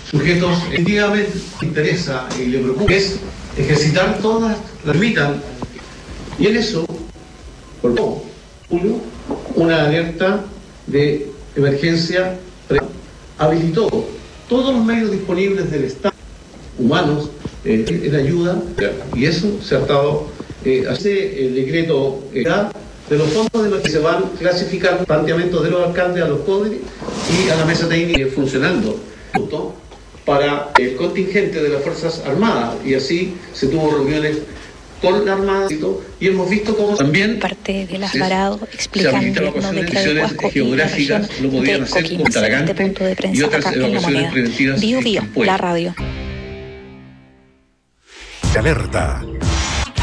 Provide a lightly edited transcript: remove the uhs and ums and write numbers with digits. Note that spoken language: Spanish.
sujetos efectivamente interesa y le preocupa es ejercitar todas las limitan. Y en eso, por julio, una alerta de emergencia habilitó todos los medios disponibles del Estado, humanos, en ayuda, y eso se ha estado, hace el decreto de los fondos de los que se van clasificando planteamientos de los alcaldes a los CODRI y a la mesa técnica funcionando para el contingente de las Fuerzas Armadas, y así se tuvo reuniones con la Armada y hemos visto cómo también parte de las Varado explicando no de decisiones geográficas lo podían hacer con Talagante punto de prensa y otras evacuaciones preventivas Bio, la radio. Alerta.